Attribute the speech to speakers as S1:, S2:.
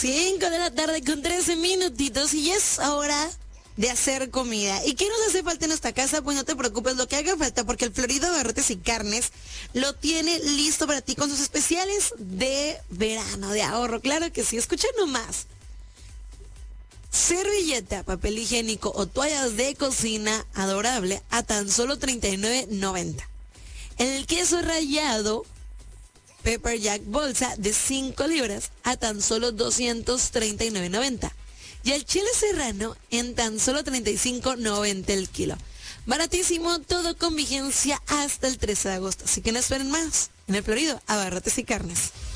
S1: 5 de la tarde con 13 minutitos y es hora de hacer comida. ¿Y qué nos hace falta en esta casa? Pues no te preocupes, lo que haga falta, porque el Florido Abarrotes y Carnes lo tiene listo para ti con sus especiales de verano, de ahorro. Claro que sí, escucha nomás. Servilleta, papel higiénico o toallas de cocina adorable a tan solo $39.90. El queso rallado Pepper Jack bolsa de 5 libras a tan solo $239.90. Y el chile serrano en tan solo $35.90 el kilo. Baratísimo, todo con vigencia hasta el 13 de agosto. Así que no esperen más. En el Florido, Abarrotes y Carnes.